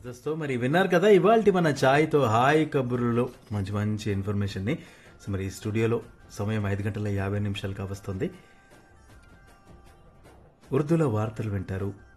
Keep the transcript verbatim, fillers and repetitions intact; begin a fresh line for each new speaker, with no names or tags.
జబర్దస్త్ మరి విన్నారు కదా ఇవాల్టి మన ఛాయ్తో హాయ్ కబుర్లలో మంచి మంచి ఇన్ఫర్మేషన్ని. సో మరి ఈ స్టూడియోలో సమయం ఐదు గంటల యాభై నిమిషాలు కావస్తుంది. ఉర్దూలో వార్తలు వింటారు.